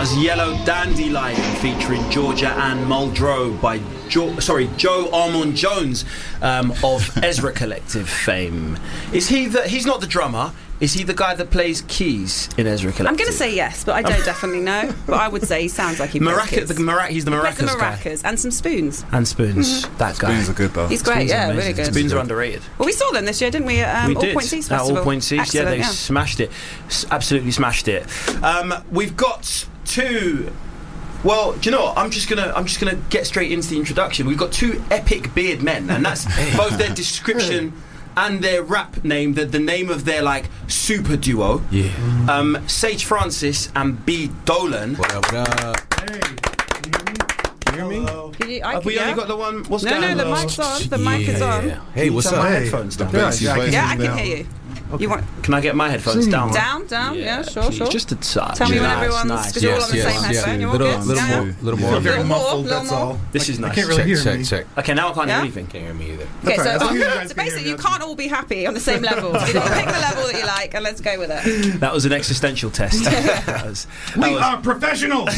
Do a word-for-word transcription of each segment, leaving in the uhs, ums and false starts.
was Yellow Dandelion featuring Georgia Ann Muldrow by jo- sorry Joe Armand Jones um, of Ezra Collective fame. Is he the? He's not the drummer. Is he the guy that plays keys in Ezra Collective? I'm going to say yes, but I don't definitely know. But I would say he sounds like he plays Maraca- keys. the marac- He's the maracas, he plays the guy. maracas and some spoons. And spoons. Mm-hmm. That guy. Spoons are good though. He's great, Spoons yeah, are really good. Spoons are underrated. Well, we saw them this year, didn't we? At, um, we All did. Points East At Festival. All Points East, yeah, Excellent, they yeah. smashed it. S- absolutely smashed it. Um, we've got two. Well, do you know what? I'm just gonna I'm just gonna get straight into the introduction. We've got two epic beard men, and that's both their description and their rap name, the, the name of their like super duo. Yeah. Um, Sage Francis and B Dolan. What up, what up? Hey, can you hear me? Can you hear me? Hello. Can you, I Have can, we yeah? only got the one? What's No, going no, the on? mic's on. The mic is on. Yeah. Hey, what's Turn up? my Hey. headphones down. Yeah, please. yeah, I can Yeah, I hear you can now. hear you. You want Can I get my headphones down? down, down? Yeah, sure, please. sure. Just a touch. Tell me when Nice, everyone's nice. because you're all on the Yes, same yes, headphone. yeah. You're all Little- good. little yeah, more, yeah. little You more. feel very Little more, muffled, little that's more. all. This is I nice. can't really Check, hear check, me. check. Okay, now I can't Yeah? hear anything. Can't hear me either. Okay, That's so, all right. As long as you guys so can hear basically me, you that's can't all be happy on the same level. So you've got to pick the level that you like and let's go with it. That was an existential test. That was- that We was- are professionals.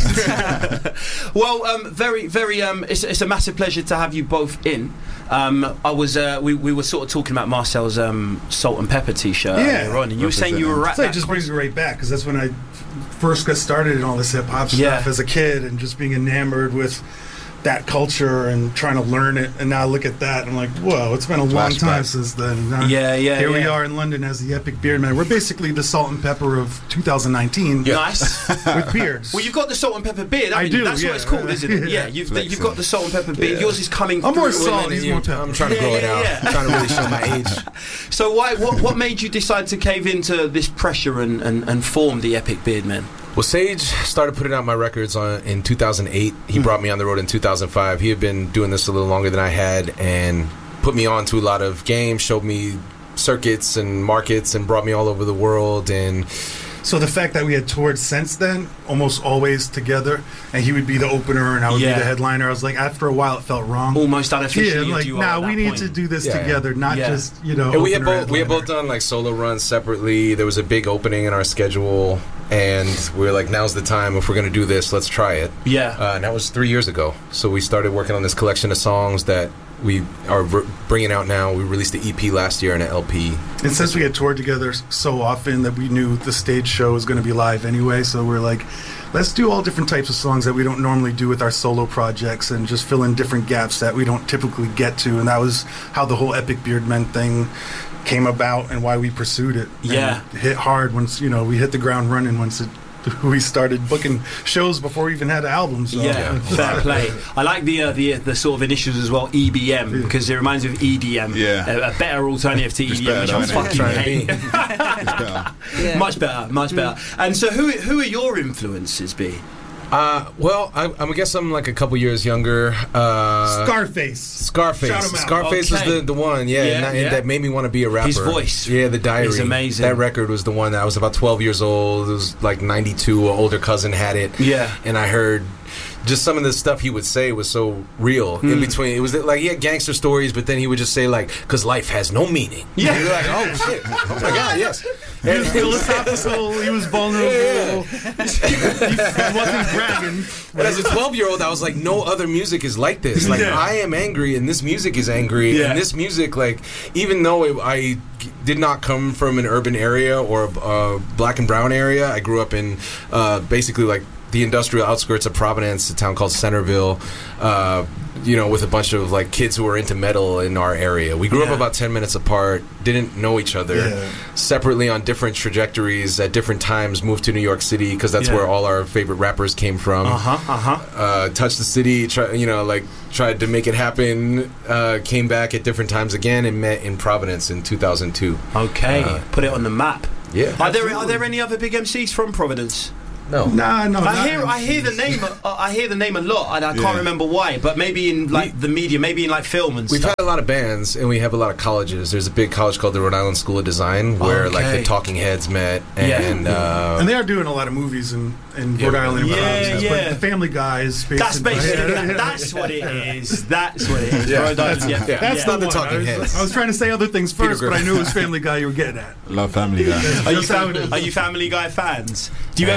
Well, um, very, very. Um, it's, it's a massive pleasure to have you both in. Um, I was, uh, we, we were sort of talking about Marcel's um, Salt and Pepper T-shirt Yeah. earlier on, and you were saying you were at So it that just con- brings me right back because that's when I first got started in all this hip hop stuff Yeah. as a kid and just being enamored with that culture and trying to learn it. And now I look at that and I'm like, whoa, it's been a long Flashback. time since then. Now, Yeah, yeah, Here we yeah. are in London as the Epic Beard Man. We're basically the Salt and Pepper of two thousand nineteen Nice. with beards. Well, you've got the salt and pepper beard. I haven't you? do, That's yeah. what it's called, isn't it? Yeah, you've Flexing. you've got the salt and pepper beard. Yeah. Yours is coming. I'm more through. salt. Well, he's you- more pepper. I'm trying to Yeah, grow it yeah, out. yeah. I'm trying to really show my age. So, why? What, what made you decide to cave into this pressure and, and, and form the Epic Beard Men? Well, Sage started putting out my records on in two thousand eight. He Hmm. brought me on the road in two thousand five. He had been doing this a little longer than I had and put me on to a lot of games, showed me circuits and markets, and brought me all over the world. And So the fact that we had toured since then, almost always together, and he would be the opener and I would Yeah. be the headliner, I was like, after a while, it felt wrong. Almost Yeah, unofficially. like, you nah, are at we that need point. to do this Yeah, yeah. together, not Yeah. just, you know, And we had opener, both we had both headliner. done like solo runs separately. There was a big opening in our schedule, and we were like, "Now's the time. If we're going to do this, let's try it." Yeah. Uh, and that was three years ago. So we started working on this collection of songs that we are r- bringing out now. We released the E P last year and an L P. And since we had toured together so often that we knew the stage show was going to be live anyway, so we're like, let's do all different types of songs that we don't normally do with our solo projects and just fill in different gaps that we don't typically get to. And that was how the whole Epic Beard Men thing came about and why we pursued it. And Yeah. it hit hard once, you know, we hit the ground running once it we started booking shows before we even had albums. So. Yeah, fair play. I like the uh, the the sort of initials as well, E B M, because it reminds me of E D M. Yeah. a, a better alternative to It's E D M, which better, I isn't it? fucking Trying to hate. be. It's better. Yeah. Much better, much better. And so, who who are your influences, B? Uh, well, I, I guess I'm like a couple years younger. Uh, Scarface. Scarface. Shout 'em out. Scarface Okay. was the, the one, yeah, Yeah, and that, yeah. that made me want to be a rapper. His voice. Yeah, the diary. is amazing. That record was the one that I was about twelve years old. It was like ninety-two. An older cousin had it. Yeah. And I heard just some of the stuff he would say was so real. In Mm. between, it was like he had gangster stories, but then he would just say like, "Cause life has no meaning." Yeah. And you're like, "Oh shit! Oh my god, yes." He was philosophical. He was vulnerable. he, he wasn't bragging. But as a twelve-year-old, I was like, no other music is like this. Like, Yeah. I am angry, and this music is angry. Yeah. And this music, like, even though it, I g- did not come from an urban area or a uh, black and brown area, I grew up in uh, basically, like, the industrial outskirts of Providence, a town called Centerville, uh, you know, with a bunch of, like, kids who were into metal in our area. We grew Yeah. up about ten minutes apart, didn't know each other, Yeah. separately on different trajectories at different times, moved to New York City, because that's Yeah. where all our favorite rappers came from. Uh huh. Uh huh. Uh, touched the city, try, you know, like tried to make it happen. Uh, came back at different times again and met in Providence in two thousand two. Okay. Uh, Put it on the map. Yeah. Are there are there any other big M Cs from Providence? No. Nah, no. I not hear I hear the name uh, I hear the name a lot, and I can't Yeah. remember why. But maybe in like the media, maybe in like film and We've stuff. had a lot of bands, and we have a lot of colleges. There's a big college called the Rhode Island School of Design, where like Okay. the Talking Heads met, Yeah. and uh, And they are doing a lot of movies in, in Yeah, Rhode Island and yeah, Providence. yeah. But the Family Guy is based That's in- basically Yeah. that, that's what it is. That's what it is. Yeah. Rhode Island, yeah. yeah, That's it's the not the one. Talking I was, Heads. I was trying to say other things Peter first, but I Griffin. knew it was Family Guy you were getting at. Love Family Guy. Are you, That's how it fam- is. are you Family Guy fans? Do you ever kind of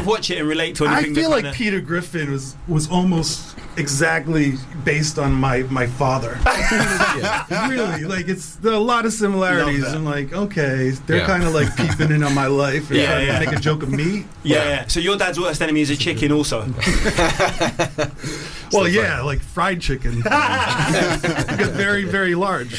watch it and relate to I anything. feel that like kinda... Peter Griffin was was almost exactly based on my my father. Yeah. Really, like it's there are a lot of similarities. I'm like, okay, they're Yeah. kind of like peeping in on my life and Yeah, trying yeah. to make a joke of me. Yeah, yeah. So your dad's worst enemy is a chicken, also. Well, yeah, like fried chicken. You get very, very large.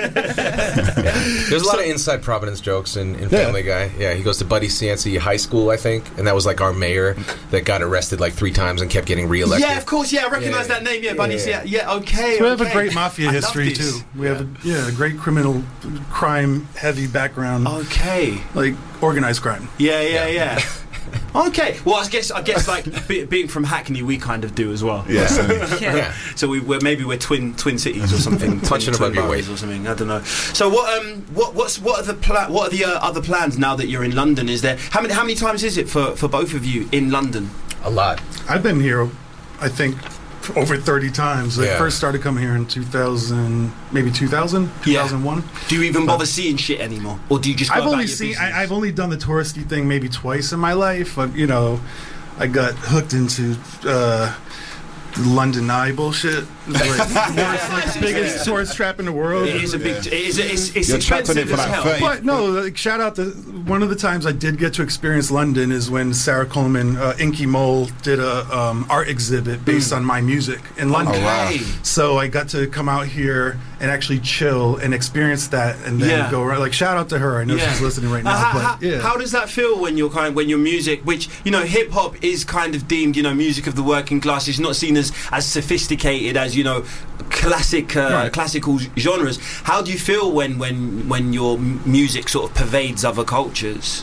There's a lot of inside Providence jokes in, in Family Guy. Yeah, he goes to Buddy Cianci High School, I think, and that was like our mayor that got arrested like three times and kept getting reelected. Yeah, of course. Yeah, I recognise Yeah. that name. Yeah, Buddy. Yeah. Yeah, yeah. Okay. So we have okay. a great mafia I love history this. too. We have a yeah, a great criminal, crime-heavy background, Okay. like organized crime. Yeah, yeah, yeah. Okay. Well, I guess I guess like be, being from Hackney, we kind of do as well. Yeah. Yeah. Yeah. So we, we're maybe we're twin twin cities or something, Punching twin, above twin your weight. boroughs or something. I don't know. So what um what what's what are the pla- what are the uh, other plans now that you're in London? Is there how many how many times is it for for both of you in London? A lot. I've been here, I think, over thirty times. I Yeah. first started coming here in two thousand, maybe two thousand, two thousand one. Do you even bother seeing shit anymore, or do you just? Go I've about only your seen. business? I, I've only done the touristy thing maybe twice in my life. But, you know, I got hooked into uh, London Eye bullshit. It's like, it's like the biggest tourist trap in the world. It is a big. It is. It's, it's You're trapped on it expensive for as like hell. thirty But no, like, shout out to one of the times I did get to experience London is when Sarah Coleman, uh, Inky Mole, did a um, art exhibit based on my music in London. Oh, wow. Okay. So I got to come out here and actually chill and experience that, and then Yeah. go around. Like shout out to her. I know Yeah. she's listening right Uh, now. how, but how, yeah, how does that feel when you're kind when your music, which you know, hip hop is kind of deemed, you know, music of the working class, is not seen as as sophisticated as, you know, classic uh, Right. classical genres. How do you feel when when when your m- music sort of pervades other cultures?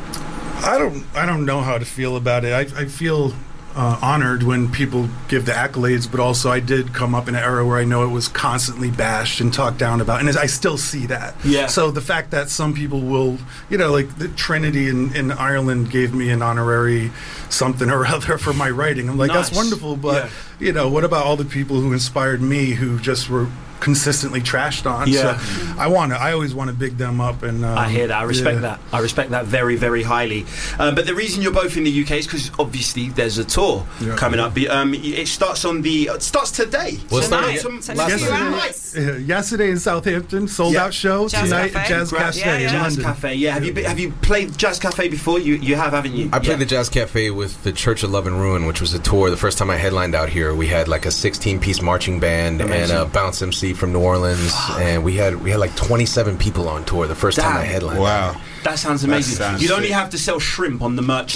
I don't I don't know how to feel about it. I, I feel uh, honored when people give the accolades, but also I did come up in an era where I know it was constantly bashed and talked down about, and I still see that. Yeah. So the fact that some people will, you know, like the Trinity in, in Ireland gave me an honorary something or other for my writing. I'm like, Nice. that's wonderful, but Yeah. you know, what about all the people who inspired me who just were consistently trashed on? Yeah. So I want to. I always want to big them up, and um, I hear that. I respect yeah. that. I respect that very, very highly. Um, but the reason you're both in the U K is because obviously there's a tour Yeah. coming up. Um, it starts on the. It starts today. Well, it's Tonight. not- So last next few night. hours. Uh, yesterday in Southampton, sold Yeah. out show. Jazz Tonight Cafe. at Jazz Gra- Cafe yeah, in yeah. Jazz London. Cafe. Yeah. Have you been, have you played Jazz Cafe before? You you have, haven't you? I played Yeah. the Jazz Cafe with the Church of Love and Ruin, which was a tour. The first time I headlined out here, we had like a sixteen-piece marching band Amazing. and a bounce M C from New Orleans, and we had we had like twenty-seven people on tour the first time I Damn. headlined. Wow. That sounds amazing. sounds You'd only sick. have to sell shrimp on the merch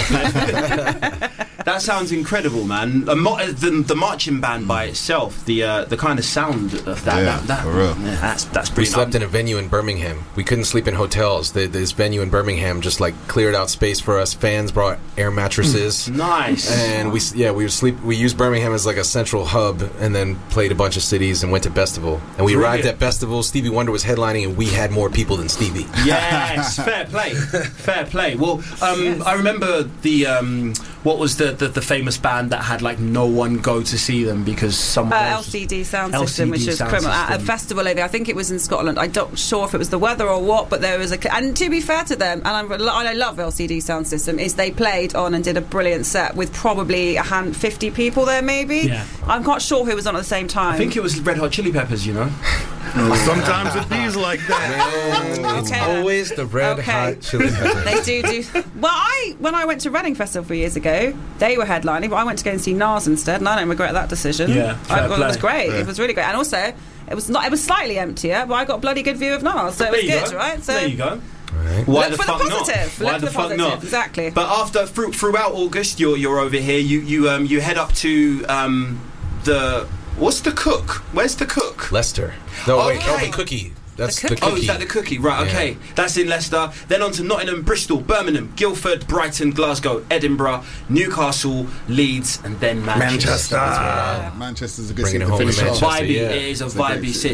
stand. That sounds incredible, man. A mo- the, the marching band by itself, the uh, the kind of sound of that, Yeah, that, that for real. yeah, that's that's We brilliant. slept in a venue in Birmingham. We couldn't sleep in hotels. The, this venue in Birmingham just like cleared out space for us. Fans brought air mattresses. Nice. And we yeah we would sleep we used Birmingham as like a central hub, and then played a bunch of cities and went to Bestival, and we arrived Brilliant. at Bestival. Stevie Wonder was headlining, and we had more people than Stevie. Yes, fair play, fair play. Well, um, I remember the um, what was the, the the famous band that had like no one go to see them because someone Uh, else L C D sound L C D system, which is sound criminal. At a system. festival over, I think it was in Scotland. I'm not sure if it was the weather or what, but there was a. And to be fair to them, and I'm, I love L C D sound system, is they played on and did a brilliant set with probably a hand fifty people there, maybe. Yeah. I'm not sure who was on at the same time. I think it was Red Hot Chili Peppers, you know. Sometimes it bees like that. It's Okay. always the Red Okay. Hot Chili Peppers. They do do. Well, I when I went to Reading Festival four years ago, they were headlining, but I went to go and see Nas instead, and I don't regret that decision. Yeah, I, fair well, it was play. great. Yeah. It was really great, and also it was not. It was slightly emptier, but I got a bloody good view of Nas, so it was There you good, go. right? So there you go. Right. Why Look the for the fuck positive. not? Why Look the for the fuck positive. not? Exactly. But after through, throughout August, you're you're over here. You you um you head up to um the what's the Cook? Where's the Cook? Leicester. No, wait. Oh, Okay. the cookie. That's The the Cookie. cookie. Oh, is that the Cookie? Right, Yeah. okay. That's in Leicester. Then on to Nottingham, Bristol, Birmingham, Guildford, Brighton, Glasgow, Edinburgh, Newcastle, Leeds, and then Manchester. Manchester. Wow. Manchester's a good Bringing city it to home to finish off. Manchester. Vibey, yeah. it is a It's a great vibey city to city. finish off.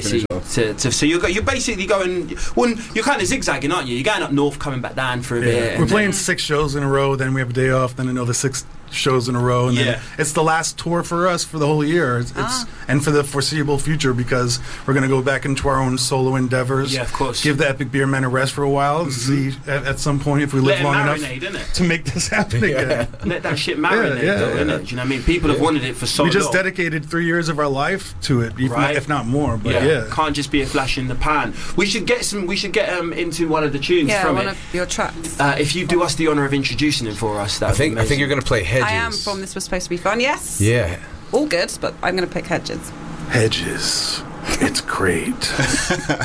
To, to, so you're go, you're basically going. Well, you're kind of zigzagging, aren't you? You're going up north, coming back down for a Yeah. bit. We're and playing then- six shows in a row, then we have a day off, then another six shows in a row, and Yeah. then it's the last tour for us for the whole year. It's, it's Ah. and for the foreseeable future, because we're going to go back into our own solo endeavors. Yeah, of course. Give the Epic Beer Men a rest for a while. See at, at some point if we Let live it long enough marinate, innit? to make this happen again. Let that shit marinate, yeah, though, yeah. innit? Do you know what I mean? People have wanted it for so We just long. dedicated three years of our life to it, if, Right. not, if not more. But yeah. yeah, Can't just be a flash in the pan. We should get some. We should get um, into one of the tunes Yeah, from one it. of your tracks. Uh, if you do us the honour of introducing him for us, that I think I think you're going to play Hedges. I am from This Was Supposed to Be Fun. Yes. Yeah. All good, but I'm going to pick Hedges. Hedges. It's great.